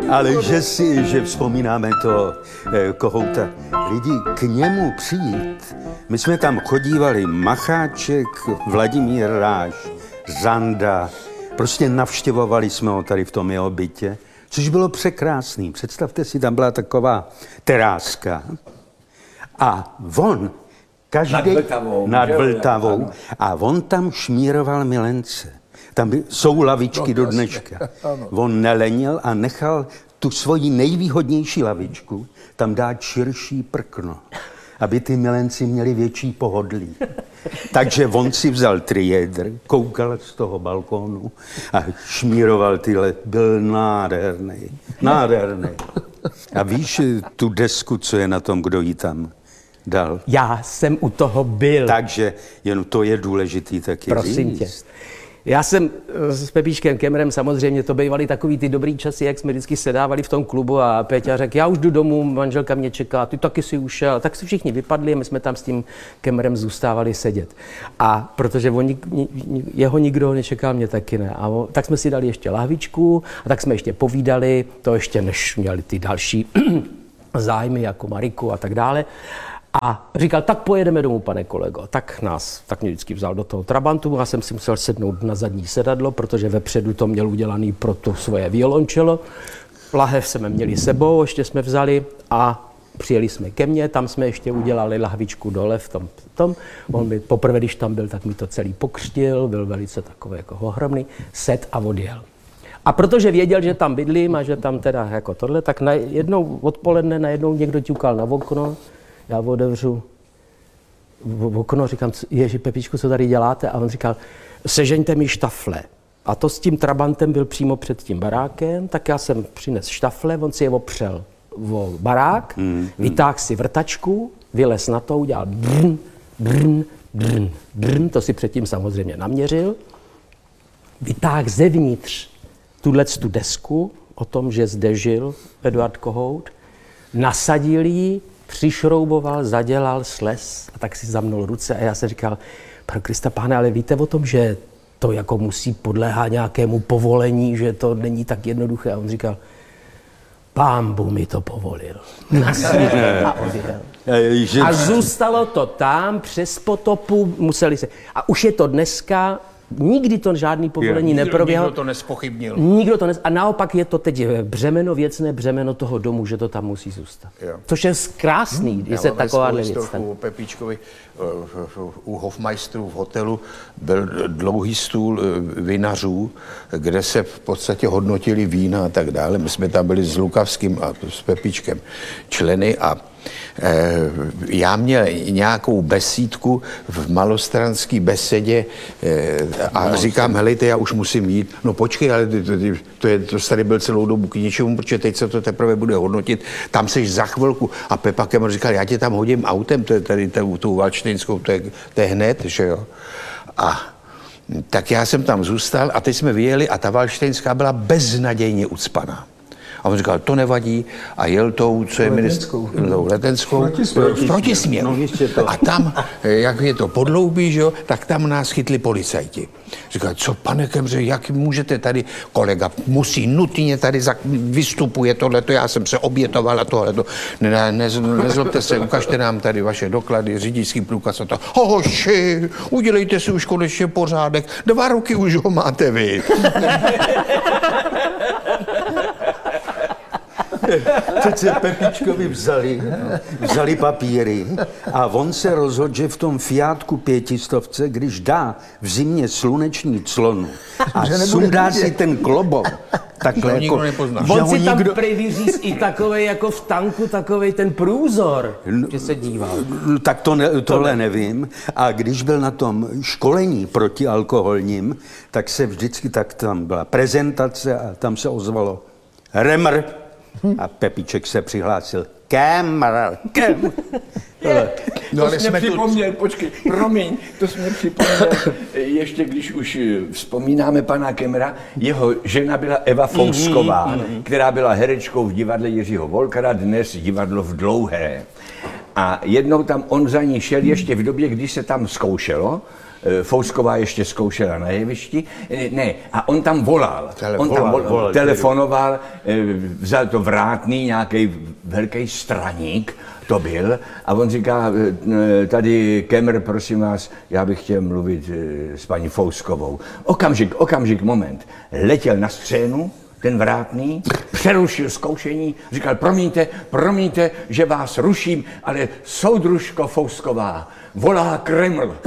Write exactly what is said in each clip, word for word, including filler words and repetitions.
Ale že si, že vzpomínáme to eh, Kohouta, lidi k němu přijít. My jsme tam chodívali Macháček, Vladimír Ráš, Zanda, prostě navštěvovali jsme ho tady v tom jeho bytě, což bylo překrásný. Představte si, tam byla taková teráska a on každý nad Vltavou, nad Vltavou a on tam šmíroval milence. Tam by, jsou lavičky no, do dneška. On nelenil a nechal tu svoji nejvýhodnější lavičku tam dát širší prkno, aby ty milenci měli větší pohodlí. Takže on si vzal triédr, koukal z toho balkónu a šmíroval tyhle. Byl nádherný, nádherný. A víš tu desku, co je na tom, kdo ji tam dal? Já jsem u toho byl. Takže jen to je důležitý taky Prosím říct. tě. Já jsem s Pepíčkem Kemmerem, samozřejmě to bývaly takový ty dobrý časy, jak jsme vždycky sedávali v tom klubu a Péťa řekl, já už jdu domů, manželka mě čeká, ty taky si ušel. Tak si všichni vypadli a my jsme tam s tím Kemmerem zůstávali sedět. A protože on, jeho nikdo nečekal, mě taky ne. A on, tak jsme si dali ještě lahvičku a tak jsme ještě povídali, to ještě než měli ty další zájmy jako Mariku a tak dále. A říkal, tak pojedeme domů, pane kolego. Tak nás, tak mě vždycky vzal do toho trabantu a jsem si musel sednout na zadní sedadlo, protože vepředu to měl udělaný pro to svoje violončelo. Lahev jsme měli sebou, ještě jsme vzali a přijeli jsme ke mně, tam jsme ještě udělali lahvičku dole v tom. tom. On mi poprvé, když tam byl, tak mi to celý pokřtil, byl velice takový jako ohromný, set a odjel. A protože věděl, že tam bydlím a že tam teda jako tohle, tak na jednou odpoledne najednou někdo ťukal na okno. Já otevřu v okno, říkám, ježi, Pepíčku, co tady děláte? A on říkal, sežeňte mi štafle. A to s tím trabantem byl přímo před tím barákem, tak já jsem přines štafle, on si je opřel o barák, mm, vytáhl si vrtačku, vylez na to, udělal brn, brn, brn, brn, to si předtím samozřejmě naměřil, vytáhl zevnitř tuto desku o tom, že zde žil Eduard Kohout, nasadil ji, přišrouboval, zadělal, slez a tak si zamnul ruce a já jsem říkal, pro Krista páne, ale víte o tom, že to jako musí podléhat nějakému povolení, že to není tak jednoduché. A on říkal, Pánbůh mi to povolil. A odjel. A zůstalo to tam, přes potopu, museli se. A už je to dneska, nikdy to žádný povolení neproběhlo. Nikdo to nespochybnil. Nikdo to nes... A naopak je to teď břemeno, věcné břemeno toho domu, že to tam musí zůstat. Jo. Což je krásný, hmm. když se takováhle věc stane. U Pepíčkovi, u hofmajstrů v hotelu byl dlouhý stůl vinařů, kde se v podstatě hodnotili vína a tak dále. My jsme tam byli s Lukavským a s Pepíčkem členy a já měl nějakou besídku v malostranské besedě a říkám, helejte, já už musím jít. No počkej, ale to, je, to tady byl celou dobu k ničemu, protože teď se to teprve bude hodnotit. Tam seš za chvilku. A Pepa Kemmer říkal, já tě tam hodím autem, to je tady tu Valštejnskou, to je, to je hned, že jo. A tak já jsem tam zůstal a teď jsme vyjeli a ta Valštejnská byla beznadějně ucpaná. A on říkal, to nevadí a jel tou, co je letenskou, ministr... letenskou, v protisměru. No, a tam, jak je to podloubí, že jo, tak tam nás chytli policajti. Říkal, co pane Kemře, jak můžete tady, kolega musí nutně tady vystupuje tohleto, já jsem se obětoval a tohleto. Ne, ne, ne, nezlobte se, ukažte nám tady vaše doklady, řidičský průkaz a to. Hoši, udělejte si už konečně pořádek, dva roky už ho máte vy. Přece Pepíčkovi vzali, vzali papíry a on se rozhodl, že v tom Fiatku pětistovce, když dá v zimě sluneční clonu a sundá si ten klobok, takhle jako... On si tam nikdo... prej vyříz i takovej jako v tanku, takovej ten průzor, no, že se díval. Tak to ne, tohle nevím. A když byl na tom školení protialkoholním, tak se vždycky, tak tam byla prezentace a tam se ozvalo Remr. A Pepíček se přihlásil. Kemmer, Kemmer. No, to ale jsi mě připomněl, tu... počkej, promiň, to jsi mě připomněl, ještě když už vzpomínáme pana Kemmera, jeho žena byla Eva Fousková, mm-hmm. která byla herečkou v divadle Jiřího Volkara, dnes divadlo v Dlouhé. A jednou tam on za ní šel ještě v době, když se tam zkoušelo, Fousková ještě zkoušela na jevišti. Ne, a on tam volal. Tele, on tam volal, volal, volal, telefonoval, vzal to vrátný, nějaký velký straník, to byl, a on říká, tady Kemr, prosím vás, já bych chtěl mluvit s paní Fouskovou. Okamžik, okamžik, moment. Letěl na scénu, ten vrátný, přerušil zkoušení, říkal, promiňte, promiňte, že vás ruším, ale soudružko Fousková, volá Kreml.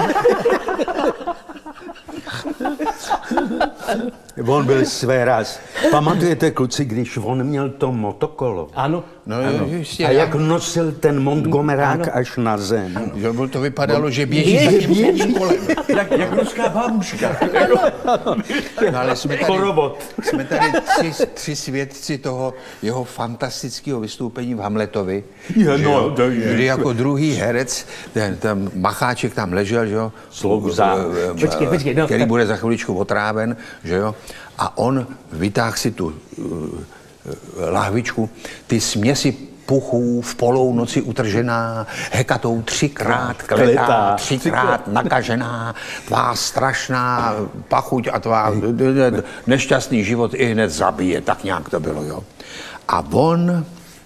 On byl své raz. Pamatujete, kluci, když on měl to motokolo? Ano. No, ano. Jistě, A jak nosil ten Montgomerák Ano. až na zem. že to vypadalo, že běží Běží, za tím kolem. Jak, jak ruská babuška. No, ale jsme tady, Korobot. jsme tady tři, tři svědci toho jeho fantastického vystoupení v Hamletovi. Je, že no, jo, to je. kdy jako druhý herec, ten, ten Macháček tam ležel, že jo, Slouza. eh, Počkej, počkej, no, který tak- bude za chviličku otráven, že jo, a on vytáhl si tu uh, lahvičku, ty směsi puchů v polou noci utržená, hekatou třikrát kletá, třikrát nakažená, tvá strašná pachuť a tvá nešťastný život i hned zabije, tak nějak to bylo, jo. A on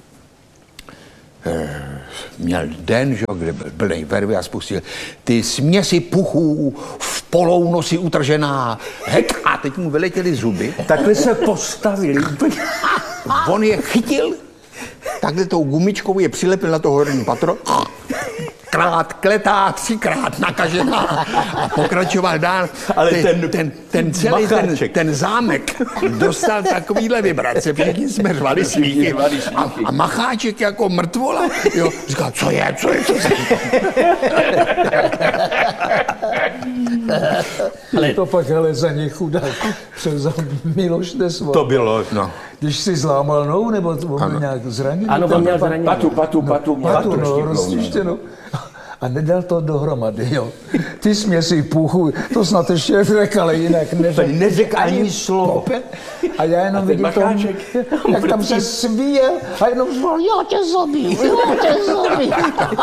eh, měl den, že, kde byl plnej vervy a spustil ty směsi puchů v polou noci utržená, hek, a teď mu vyletěly zuby. Takhle se postavili. On je chytil, takhle tou gumičkou je přilepil na to horní patro, krát kletá, třikrát nakažená a pokračoval dál. Ale ten, ten ten, ten celý ten, Macháček. ten zámek dostal takovýhle vibrace, všichni jsme řvali smíchy. A, a Macháček jako mrtvola, jo, říkal, co je, co je, co je. Ale to pak ale za ně chudák převzal Miloš Tesvo. To bylo. No. Když si zlámal nohu, nebo on měl nějak zranění. Ano, on měl zranění. Patu, patu, patu, měl Patu, no, rozštíplou, no. roztříštěnou. A nedal to dohromady, jo. Ty směsi puchu, to snad ještě řekl, ale jinak neřekl. Neřekl ani slovo. A já jenom vidím tom, Macháček, jak tam se svíjel a jenom zvolal, já tě zabiju, já tě zabiju.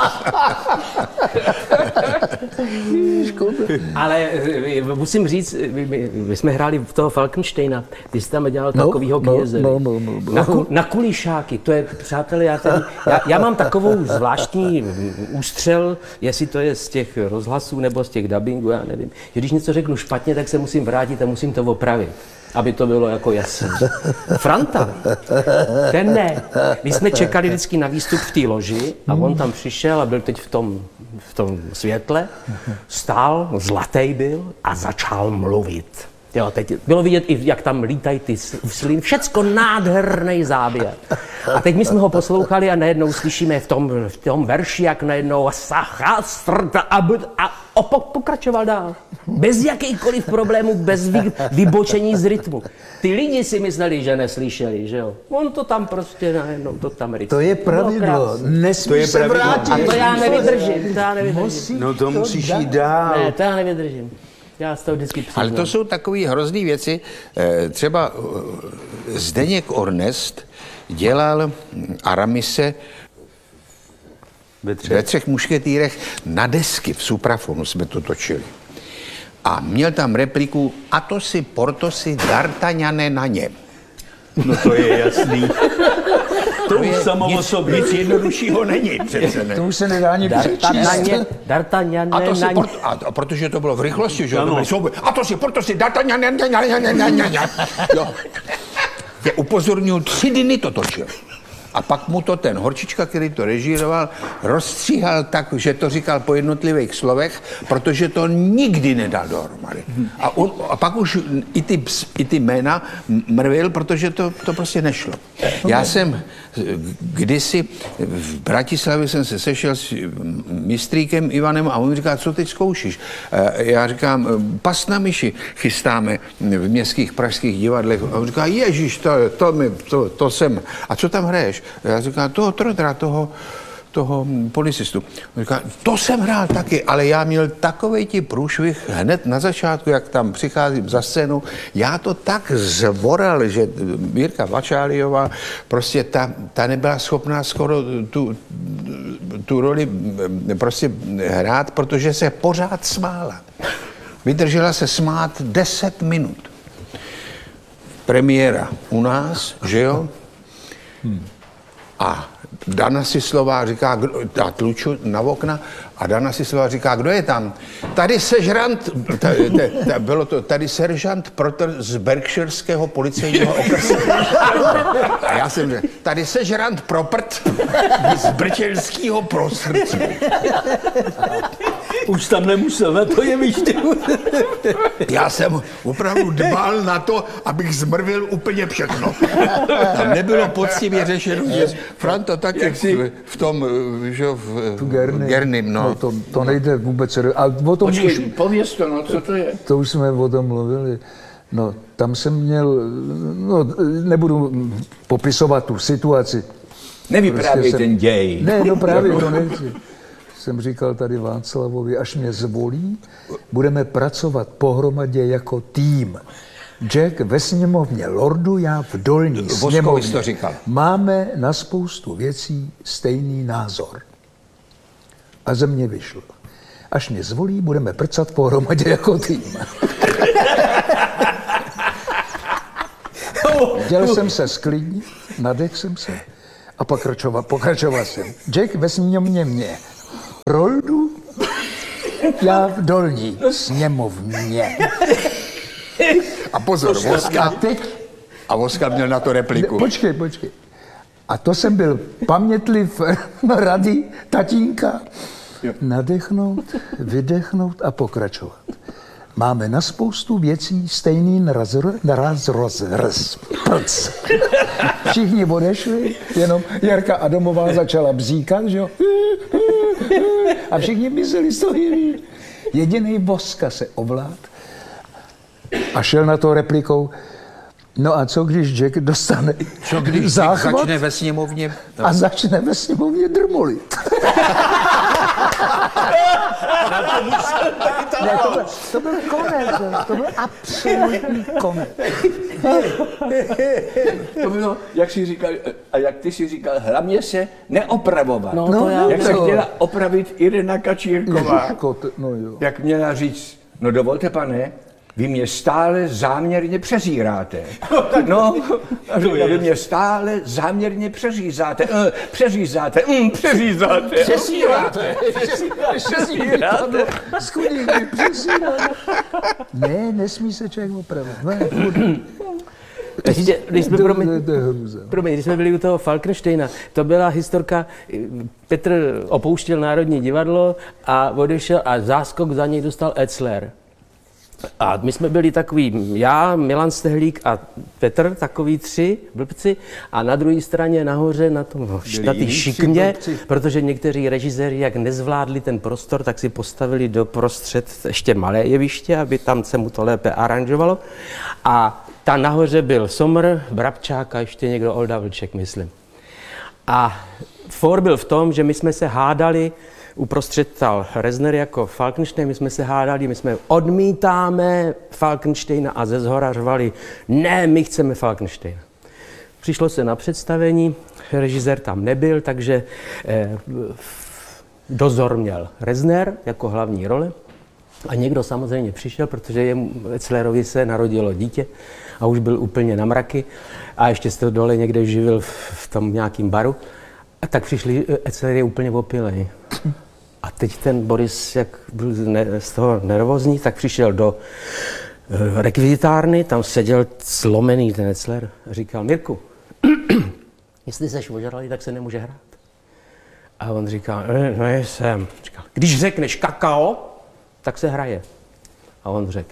Ale eh, musím říct, my, my, my jsme hráli v toho Falkensteina, ty jsi tam dělal No, takovýho no, kněze. no, no, no, no. Na, ku, na kulišáky, to je, přátelé, já, tady, já, já mám takovou zvláštní ústřel, jestli to je z těch rozhlasů nebo z těch dubbingů, já nevím, že když něco řeknu špatně, tak se musím vrátit a musím to opravit, aby to bylo jako jasné. Franta, ten ne. My jsme čekali vždycky na výstup v té loži a on tam přišel a byl teď v tom, v tom světle, stál, zlatý byl a začal mluvit. Jo, teď bylo vidět i, jak tam lítají ty sliny, všecko nádherný záběr. A teď my jsme ho poslouchali a najednou slyšíme v tom, v tom verši, jak najednou sacha, strta a, a opak pokračoval dál. Bez jakýchkoliv problémů, bez vy, vybočení z rytmu. Ty lidi si mysleli, že neslyšeli, že jo. On to tam prostě najednou, to tam rytmu. To je pravidlo, nesmíš se pravidlo. vrátit. A to já nevydržím, to já nevydržím. Musíš No to musíš jít dál. Ne, to já nevydržím. Já z toho vždycky přiznám. Ale to jsou takové hrozný věci. Eh, Třeba eh, Zdeněk Ornest dělal Aramise Ve ve třech. třech mušketýrech na desky, v suprafonu jsme to točili. A měl tam repliku, a to si Portosi D'Artagnane na něm. No to je jasný. To už samo o nic, sobě. nic jednoduššího není přece, ne? To už se nedá ani přečíst. D'Artagnan, D'Artagnan, A to si na ně. Port, a, a protože to bylo v rychlosti, že jo, to Ano. byly souboje. A to si Portosi D'Artagnane, jo. Je upozornil, tři dny to točil. A pak mu to ten Horčička, který to režíroval, rozstříhal tak, že to říkal po jednotlivých slovech, protože to nikdy nedal dohromady. A, on, a pak už i ty, ps- i ty jména mrvil, protože to, to prostě nešlo. Já jsem kdysi v Bratislavě jsem se sešel s mistríkem Ivanem a on mi říká, co teď zkoušíš? Já říkám, Pas na myši chystáme v městských pražských divadlech. A on říká, ježiš, to, to, mi, to, to jsem. A co tam hraješ? Já říkám, toho Trodra, toho toho policistu. On říká, to jsem hrál taky, ale já měl takovej ti průšvih hned na začátku, jak tam přicházím za scénu. Já to tak zvoral, že Mírka Vačáliová prostě ta, ta nebyla schopná skoro tu, tu roli prostě hrát, protože se pořád smála. Vydržela se smát deset minut. Premiéra u nás, že jo? Hmm. A Dana Sislová říká, já tluču na okna a Dana Sislová říká, kdo je tam? Tady sežrant, tady, tady, bylo to, tady seržant Protr z Berkshireského policejního okresu. A já jsem řekl, tady sežrant Proprt z Brčelského prosrdcu. Už tam nemusel na to jeviště. Já jsem opravdu dbal na to, abych zmrvil úplně všechno. Tam nebylo poctivě řešeno, že Franta tak, jak si v tom, že v, Tu Gerny. Gerny, no. no to, to nejde vůbec. A o tom Počkej, už, pověz to, no, co to je? to už jsme o tom mluvili. No, tam jsem měl, no, nebudu popisovat tu situaci. Nevyprávěj Prostě jsem- ten děj. Ne, no právě to nechci. Jsem říkal tady Václavovi, až mě zvolí, budeme pracovat pohromadě jako tým. Jack ve sněmovně lordu, já v dolní Voskovi sněmovně. jsi to říkal. Máme na spoustu věcí stejný názor. A ze mě vyšlo. Až mě zvolí, budeme prcat pohromadě jako tým. Chtěl jsem se sklidnit, nadech jsem se a pokračoval, pokračoval jsem. Jack ve sněmovně mě. Roldu, já v dolní sněmovně. A pozor, A Voska, teď, a Voska měl na to repliku. počkej, počkej. A to jsem byl pamětliv rady tatínka. Nadechnout, vydechnout a pokračovat. Máme na spoustu věcí stejný naraz, naraz roz, roz, prc. Všichni odešli, jenom Jarka Adamová začala bzíkat, že jo? A všichni mizeli z toho. Jedinej Voska se ovlád a šel na to replikou, no a co když Jack dostane Co když Jack záchvat začne ve sněmovně? a začne ve sněmovně drmolit? Ne, to, byl, to byl konec, to byl absolutní konec. To bylo, jak jsi říkal, a jak ty jsi říkal, hlavně se neopravovat. No, No, to já... no. Jak se chtěla opravit Irena Kačírková. Ježiško, to- no jo. Jak měla říct, no dovolte, pane, vy mě stále záměrně přezíráte. No, a říká, vy mě stále záměrně přeřízáte. Uh, přeřízáte, mm, přeřízáte. Přesíráte. Přesíráte. Skudíky, přesíráte. Ne, nesmí se člověk opravit. Ne, Ještě, když jsme, to, promiň, to, to je hrůza. promiň, když jsme byli u toho Falkensteina, to byla historka, Petr opouštěl Národní divadlo a odešel a záskok za něj dostal Etzler. A my jsme byli takový, já, Milan Stehlík a Petr, takový tři blbci, a na druhé straně nahoře na tom na té šikmě, protože někteří režiséři, jak nezvládli ten prostor, tak si postavili do prostřed ještě malé jeviště, aby tam se mu to lépe aranžovalo. A tam nahoře byl Somr, Brabčák a ještě někdo, Olda Vlček, myslím. A for byl v tom, že my jsme se hádali, uprostřed tal Rezner jako Falkenstein, my jsme se hádali, my jsme odmítáme Falkensteina a ze zhora řvali, ne, my chceme Falkensteina. Přišlo se na představení, režisér tam nebyl, takže eh, dozor měl Rezner jako hlavní role a někdo samozřejmě přišel, protože jemu Etzlerovi se narodilo dítě a už byl úplně na mraky a ještě se to dole někde živil v, v tom nějakým baru. A tak přišli, Etzler je úplně opilej. A teď ten Boris, jak byl ne, z toho nervózní, tak přišel do uh, rekvizitárny, tam seděl zlomený ten Etzler a říkal, Mirku, jestli seš ožralý, tak se nemůže hrát. A on říkal, ne, nejsem. Říkal, když řekneš kakao, tak se hraje. A on řekl,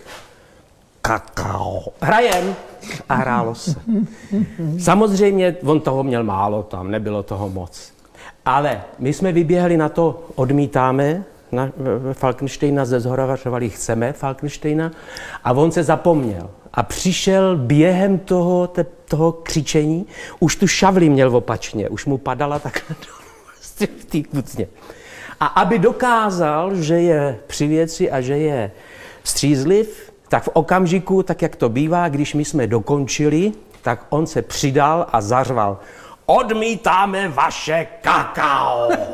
kakao. Hrajem. A hrálo se. Samozřejmě on toho měl málo tam, nebylo toho moc. Ale my jsme vyběhli na to, odmítáme na Falkensteina, ze zhora vařovali, chceme Falkensteina a on se zapomněl. A přišel během toho, te, toho křičení, už tu šavli měl opačně, už mu padala takhle dolů z v té kucně. A aby dokázal, že je při věci a že je střízliv, tak v okamžiku, tak jak to bývá, když my jsme dokončili, tak on se přidal a zařval: odmítáme vaše kakao.